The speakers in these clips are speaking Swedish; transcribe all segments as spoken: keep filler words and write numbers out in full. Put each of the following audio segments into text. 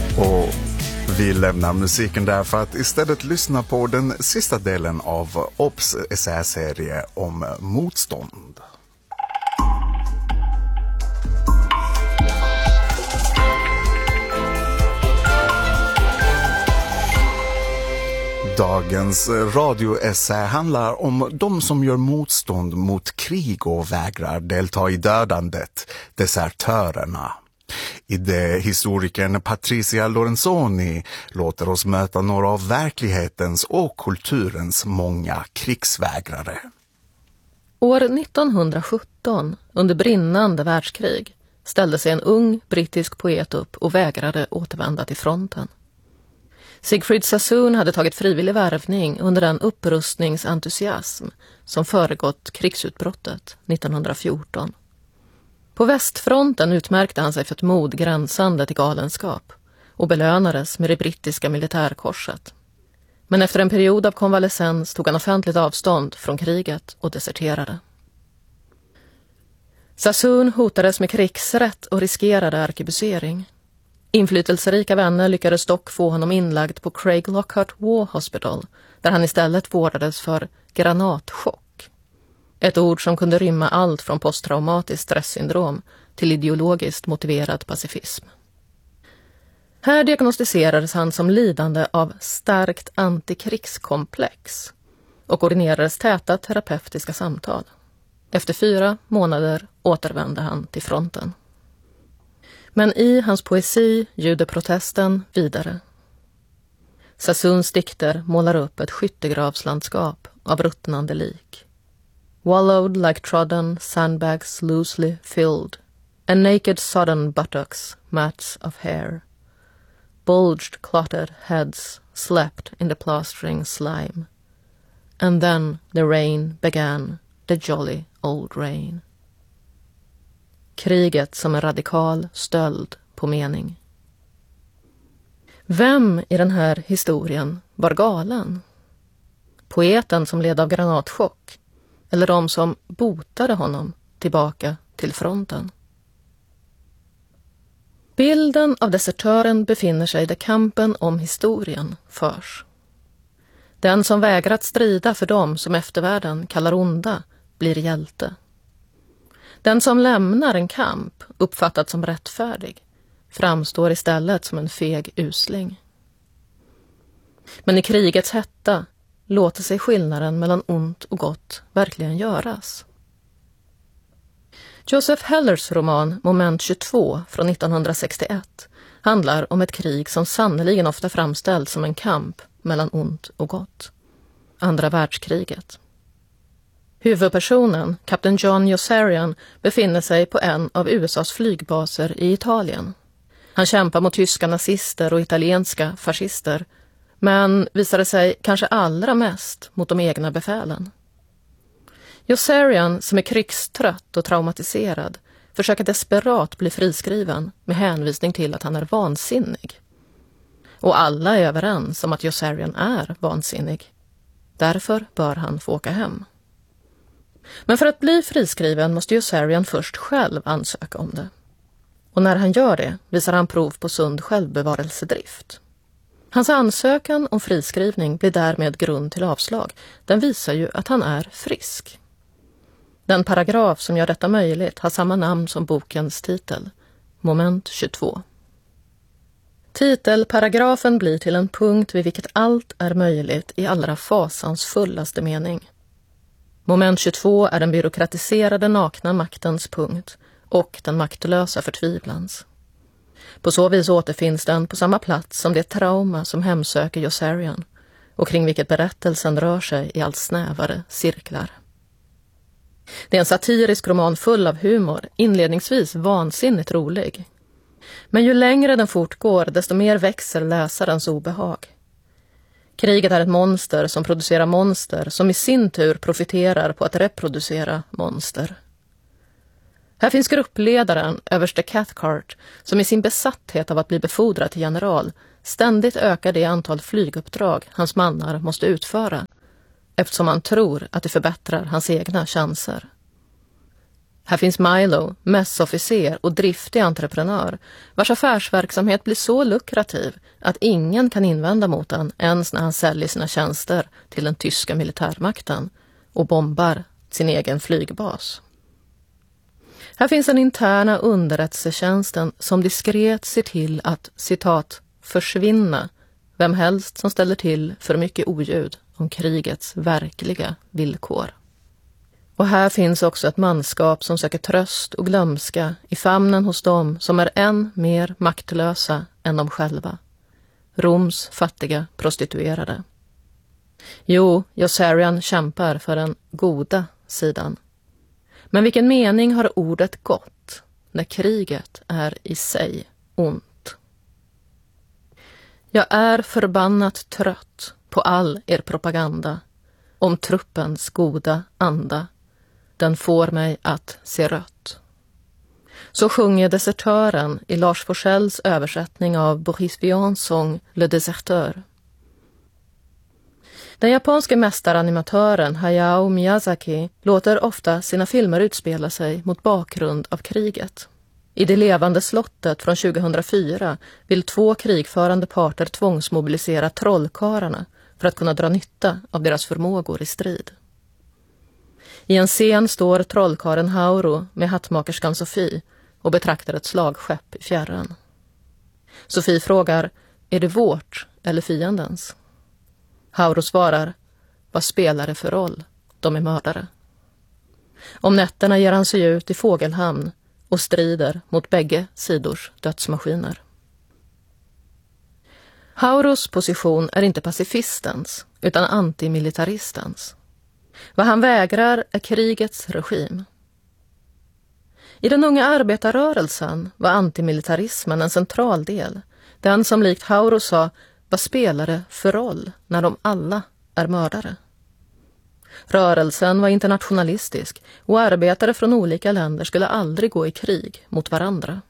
Och vi lämnar musiken där för att istället lyssna på den sista delen av Obs essäserie om motstånd. Dagens radioessä handlar om de som gör motstånd mot krig och vägrar delta i dödandet, desertörerna. Idéhistorikern Patricia Lorenzoni låter oss möta några av verklighetens och kulturens många krigsvägrare. År nittonhundrasjutton, under brinnande världskrig, ställde sig en ung brittisk poet upp och vägrade återvända till fronten. Siegfried Sassoon hade tagit frivillig värvning under den upprustningsentusiasm som föregått krigsutbrottet nittonhundrafjorton. På västfronten utmärkte han sig för ett mod gränsande till galenskap och belönades med det brittiska militärkorset. Men efter en period av konvalescens tog han offentligt avstånd från kriget och deserterade. Sassoon hotades med krigsrätt och riskerade arkebusering. Inflytelserika vänner lyckades dock få honom inlagd på Craig Lockhart War Hospital, där han istället vårdades för granatchock. Ett ord som kunde rymma allt från posttraumatiskt stresssyndrom till ideologiskt motiverad pacifism. Här diagnostiserades han som lidande av starkt antikrigskomplex och ordinerades täta terapeutiska samtal. Efter fyra månader återvände han till fronten. Men i hans poesi ljuder protesten vidare. Sassoons dikter målar upp ett skyttegravslandskap av ruttnande lik. Wallowed like trodden sandbags loosely filled, and naked sodden buttocks, mats of hair. Bulged clotted heads slept in the plastering slime. And then the rain began, the jolly old rain. Kriget som en radikal stöld på mening. Vem i den här historien var galen? Poeten som led av granatchock? Eller de som botade honom tillbaka till fronten? Bilden av desertören befinner sig där kampen om historien förs. Den som vägrat strida för dem som eftervärlden kallar onda blir hjälte. Den som lämnar en kamp, uppfattat som rättfärdig, framstår istället som en feg usling. Men i krigets hetta låter sig skillnaden mellan ont och gott verkligen göras. Joseph Hellers roman Moment tjugotvå från nittonhundrasextioett handlar om ett krig som sannoliken ofta framställs som en kamp mellan ont och gott. Andra världskriget. Huvudpersonen, kapten John Yossarian, befinner sig på en av U S A:s flygbaser i Italien. Han kämpar mot tyska nazister och italienska fascister, men visade sig kanske allra mest mot de egna befälen. Yossarian, som är krigstrött och traumatiserad, försöker desperat bli friskriven med hänvisning till att han är vansinnig. Och alla är överens om att Yossarian är vansinnig. Därför bör han få åka hem. Men för att bli friskriven måste Yossarian först själv ansöka om det. Och när han gör det visar han prov på sund självbevarelsedrift. Hans ansökan om friskrivning blir därmed grund till avslag. Den visar ju att han är frisk. Den paragraf som gör detta möjligt har samma namn som bokens titel, Moment tjugotvå. Titelparagrafen blir till en punkt vid vilket allt är möjligt i allra fasansfullaste mening. Moment tjugotvå är den byråkratiserade nakna maktens punkt och den maktlösa förtvivlans. På så vis återfinns den på samma plats som det trauma som hemsöker Yossarian och kring vilket berättelsen rör sig i allt snävare cirklar. Det är en satirisk roman full av humor, inledningsvis vansinnigt rolig. Men ju längre den fortgår, desto mer växer läsarens obehag. Kriget är ett monster som producerar monster som i sin tur profiterar på att reproducera monster. Här finns gruppledaren, överste Cathcart, som i sin besatthet av att bli befordrad till general ständigt ökar det antal flyguppdrag hans mannar måste utföra, eftersom han tror att det förbättrar hans egna chanser. Här finns Milo, mässofficer och driftig entreprenör, vars affärsverksamhet blir så lukrativ att ingen kan invända mot den ens när han säljer sina tjänster till den tyska militärmakten och bombar sin egen flygbas. Här finns den interna underrättelsetjänsten som diskret ser till att, citat, försvinna vem helst som ställer till för mycket oljud om krigets verkliga villkor. Och här finns också ett manskap som söker tröst och glömska i famnen hos dem som är än mer maktlösa än de själva. Roms fattiga prostituerade. Jo, Yossarian kämpar för den goda sidan. Men vilken mening har ordet gott när kriget är i sig ont? Jag är förbannat trött på all er propaganda om truppens goda anda. Den får mig att se rött. Så sjunger desertören i Lars Forssells översättning av Boris Vians sång Le Déserteur. Den japanske mästaranimatören Hayao Miyazaki låter ofta sina filmer utspela sig mot bakgrund av kriget. I Det levande slottet från tjugohundrafyra vill två krigförande parter tvångsmobilisera trollkarlarna för att kunna dra nytta av deras förmågor i strid. I en scen står trollkaren Hauru med hattmakerskan Sofie och betraktar ett slagskepp i fjärran. Sofie frågar, är det vårt eller fiendens? Hauru svarar, vad spelar det för roll? De är mördare. Om nätterna ger han sig ut i Fågelhamn och strider mot bägge sidors dödsmaskiner. Haurus position är inte pacifistens utan antimilitaristens. Vad han vägrar är krigets regim. I den unga arbetarrörelsen var antimilitarismen en central del. Den som likt Hauru sa, vad spelar det för roll när de alla är mördare? Rörelsen var internationalistisk och arbetare från olika länder skulle aldrig gå i krig mot varandra.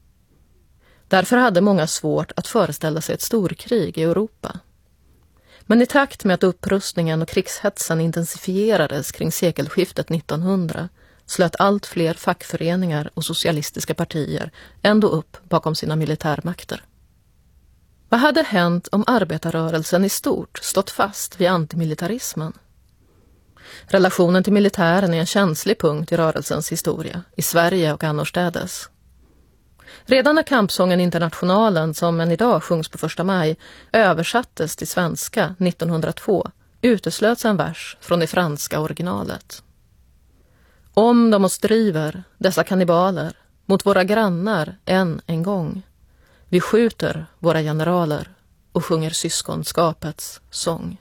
Därför hade många svårt att föreställa sig ett storkrig i Europa. Men i takt med att upprustningen och krigshetsen intensifierades kring sekelskiftet nittonhundra slöt allt fler fackföreningar och socialistiska partier ändå upp bakom sina militärmakter. Vad hade hänt om arbetarrörelsen i stort stått fast vid antimilitarismen? Relationen till militären är en känslig punkt i rörelsens historia, i Sverige och annorstädes. Redan när kampsången Internationalen, som än idag sjungs på första maj, översattes till svenska nittonhundratvå uteslöts en vers från det franska originalet. Om de oss driver, dessa kannibaler, mot våra grannar än en gång. Vi skjuter våra generaler och sjunger syskonskapets sång.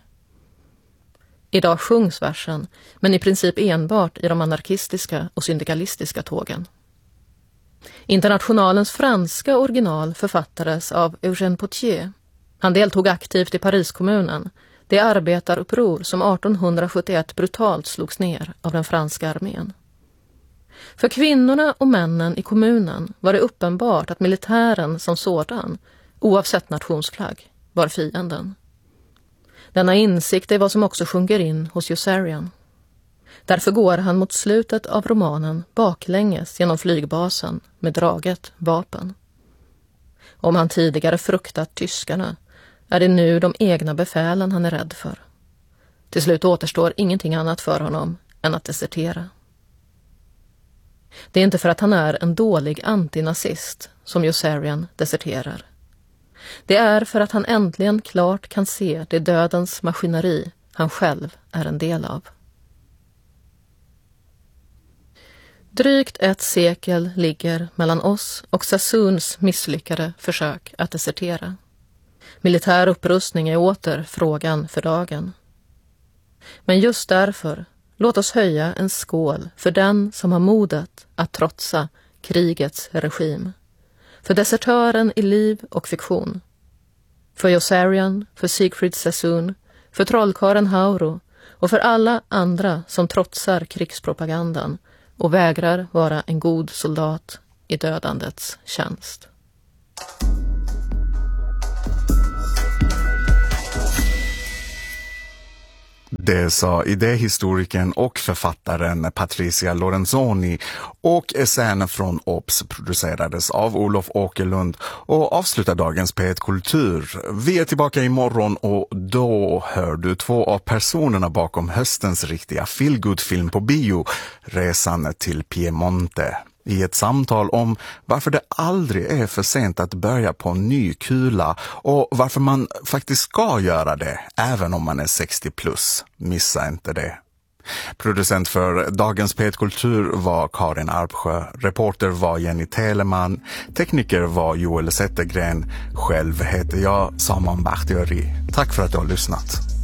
Idag sjungs versen, men i princip enbart i de anarkistiska och syndikalistiska tågen. Internationalens franska original författades av Eugène Potier. Han deltog aktivt i Pariskommunen, det arbetaruppror som artonhundrasjuttioett brutalt slogs ner av den franska armén. För kvinnorna och männen i kommunen var det uppenbart att militären som sådan, oavsett nationsflagg, var fienden. Denna insikt är vad som också sjunker in hos Yossarian. Därför går han mot slutet av romanen baklänges genom flygbasen med draget vapen. Om han tidigare fruktat tyskarna är det nu de egna befälen han är rädd för. Till slut återstår ingenting annat för honom än att desertera. Det är inte för att han är en dålig antinazist som Yossarian deserterar. Det är för att han äntligen klart kan se det dödens maskineri han själv är en del av. Drygt ett sekel ligger mellan oss och Sassoons misslyckade försök att desertera. Militär upprustning är åter frågan för dagen. Men just därför, låt oss höja en skål för den som har modet att trotsa krigets regim. För desertören i liv och fiktion. För Yossarian, för Siegfried Sassoon, för trollkaren Hauru och för alla andra som trotsar krigspropagandan och vägrar vara en god soldat i dödandets tjänst. Det sa idéhistorikern och författaren Patricia Lorenzoni, och essän från O B S producerades av Olof Åkerlund och avslutar dagens P ett Kultur. Vi är tillbaka imorgon och då hör du två av personerna bakom höstens riktiga feelgood-film på bio, Resan till Piemonte, i ett samtal om varför det aldrig är för sent att börja på en ny kula och varför man faktiskt ska göra det även om man är sextio plus. Missa inte det. Producent för dagens P ett Kultur var Karin Arpsjö, reporter var Jenny Telemann, tekniker var Joel Zettergren, själv heter jag Saman Bakhtiari. Tack för att du har lyssnat.